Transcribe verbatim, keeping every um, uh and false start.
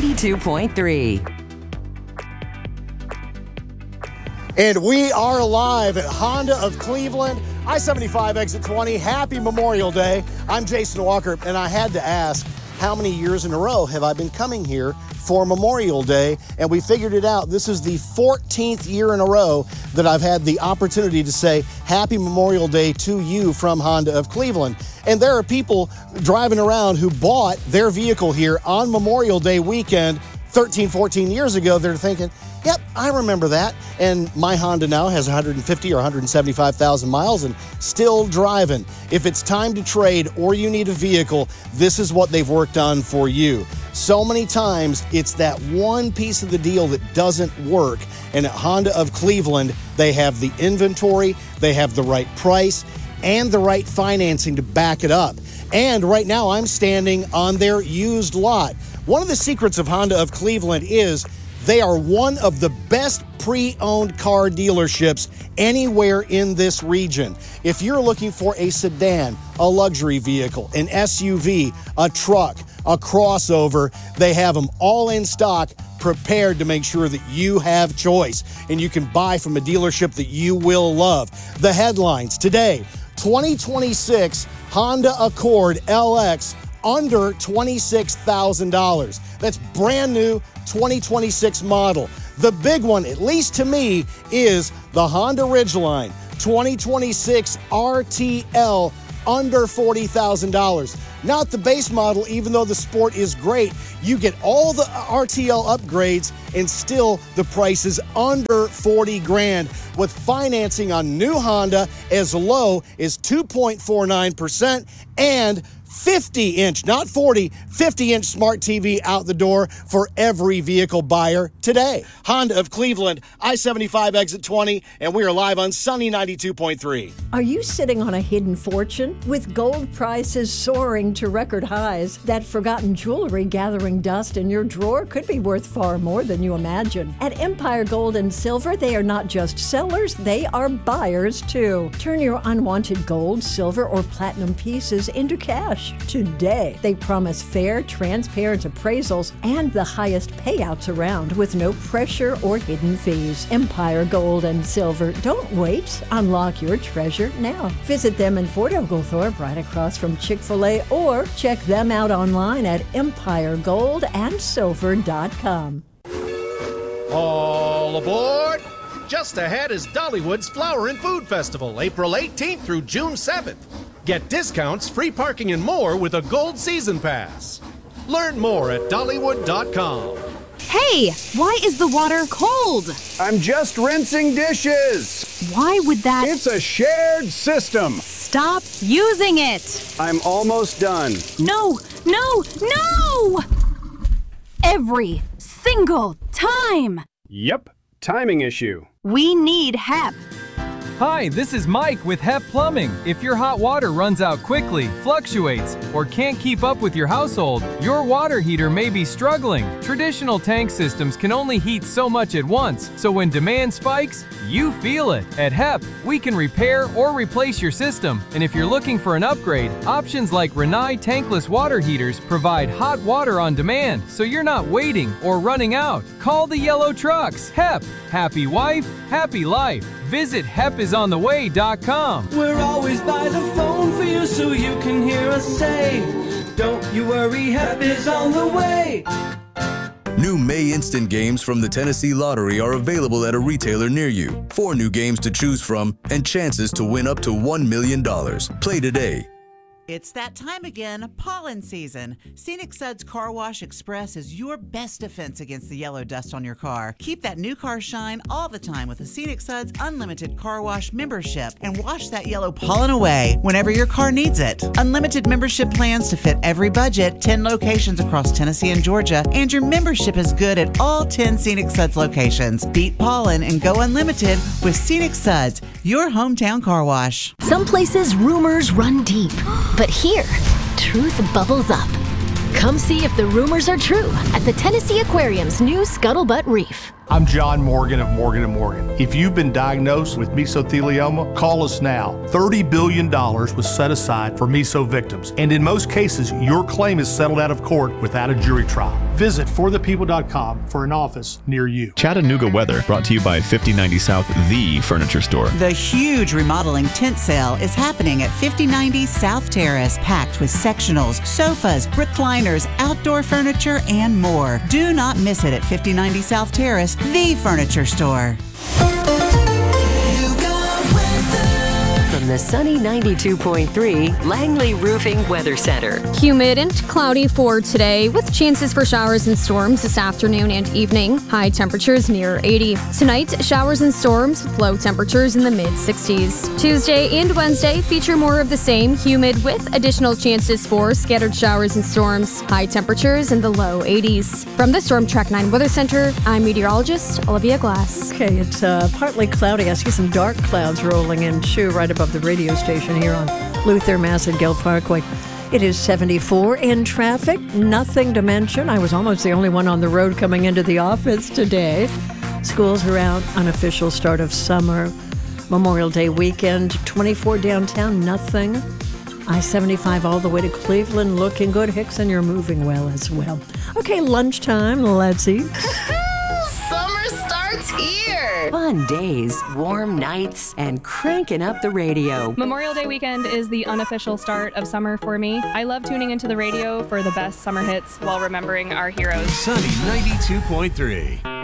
ninety-two point three. And we are live at Honda of Cleveland, I seventy-five exit twenty. Happy Memorial Day. I'm Jason Walker, and I had to ask, how many years in a row have I been coming here for Memorial Day? And we figured it out. This is the fourteenth year in a row that I've had the opportunity to say Happy Memorial Day to you from Honda of Cleveland. And there are people driving around who bought their vehicle here on Memorial Day weekend thirteen, fourteen years ago. They're thinking, yep, I remember that. And my Honda now has one hundred fifty or one hundred seventy-five thousand miles and still driving. If it's time to trade or you need a vehicle, this is what they've worked on for you. So many times it's that one piece of the deal that doesn't work. And at Honda of Cleveland, they have the inventory, they have the right price, and the right financing to back it up. And right now I'm standing on their used lot. One of the secrets of Honda of Cleveland is they are one of the best pre-owned car dealerships anywhere in this region. If you're looking for a sedan, a luxury vehicle, an S U V, a truck, a crossover, they have them all in stock, prepared to make sure that you have choice and you can buy from a dealership that you will love. The headlines today, twenty twenty-six Honda Accord L X under twenty-six thousand dollars. That's brand new twenty twenty-six model. The big one, at least to me, is the Honda Ridgeline twenty twenty-six R T L under forty thousand dollars. Not the base model, even though the Sport is great. You get all the R T L upgrades and still the price is under forty grand with financing on new Honda as low as two point four nine percent and fifty inch, not forty, fifty inch smart T V out the door for every vehicle buyer today. Honda of Cleveland, I seventy-five exit twenty, and we are live on Sunny ninety-two point three. Are you sitting on a hidden fortune? With gold prices soaring to record highs, that forgotten jewelry gathering dust in your drawer could be worth far more than you imagine. At Empire Gold and Silver, they are not just sellers, they are buyers too. Turn your unwanted gold, silver, or platinum pieces into cash today. They promise fair, transparent appraisals and the highest payouts around with no pressure or hidden fees. Empire Gold and Silver. Don't wait. Unlock your treasure now. Visit them in Fort Oglethorpe right across from Chick-fil-A or check them out online at empire gold and silver dot com. All aboard! Just ahead is Dollywood's Flower and Food Festival, April eighteenth through June seventh. Get discounts, free parking, and more with a Gold Season Pass. Learn more at dollywood dot com. Hey, why is the water cold? I'm just rinsing dishes. Why would that... It's a shared system. Stop using it. I'm almost done. No, no, no! Every single time. Yep, timing issue. We need H E P. Hi, this is Mike with H E P Plumbing. If your hot water runs out quickly, fluctuates, or can't keep up with your household, your water heater may be struggling. Traditional tank systems can only heat so much at once, so when demand spikes, you feel it. At H E P, we can repair or replace your system, and if you're looking for an upgrade, options like Rinnai tankless water heaters provide hot water on demand, so you're not waiting or running out. Call the yellow trucks. H E P. Happy wife, happy life. Visit hep is on the way dot com. We're always by the phone for you so you can hear us say, don't you worry, H E P is on the way. New May Instant games from the Tennessee Lottery are available at a retailer near you. Four new games to choose from and chances to win up to one million dollars. Play today. It's that time again, pollen season. Scenic Suds Car Wash Express is your best defense against the yellow dust on your car. Keep that new car shine all the time with a Scenic Suds Unlimited Car Wash membership and wash that yellow pollen away whenever your car needs it. Unlimited membership plans to fit every budget, ten locations across Tennessee and Georgia, and your membership is good at all ten Scenic Suds locations. Beat pollen and go unlimited with Scenic Suds, your hometown car wash. Some places rumors run deep. But here, truth bubbles up. Come see if the rumors are true at the Tennessee Aquarium's new Scuttlebutt Reef. I'm John Morgan of Morgan and Morgan. If you've been diagnosed with mesothelioma, call us now. thirty billion dollars was set aside for meso victims, and in most cases, your claim is settled out of court without a jury trial. Visit for the people dot com for an office near you. Chattanooga weather brought to you by fifty ninety South, the furniture store. The huge remodeling tent sale is happening at fifty ninety South Terrace, packed with sectionals, sofas, recliners, outdoor furniture, and more. Do not miss it at fifty ninety South Terrace, the furniture store. From the sunny ninety-two point three Langley Roofing Weather Center. Humid and cloudy for today, with chances for showers and storms this afternoon and evening. High temperatures near eighty. Tonight, showers and storms with low temperatures in the mid sixties. Tuesday and Wednesday feature more of the same, humid with additional chances for scattered showers and storms. High temperatures in the low eighties. From the Storm Track nine Weather Center, I'm meteorologist Olivia Glass. Okay, it's uh, partly cloudy. I see some dark clouds rolling in too, right above the radio station here on Luther, Mass and Gill Parkway. It is seventy-four in traffic, nothing to mention. I was almost the only one on the road coming into the office today. Schools are out, unofficial start of summer, Memorial Day weekend, twenty-four downtown, nothing. I seventy-five all the way to Cleveland, looking good. Hickson, you're moving well as well. Okay, lunchtime, let's eat. Summer starts here! Fun days, warm nights, and cranking up the radio. Memorial Day weekend is the unofficial start of summer for me. I love tuning into the radio for the best summer hits while remembering our heroes. Sunny ninety-two point three.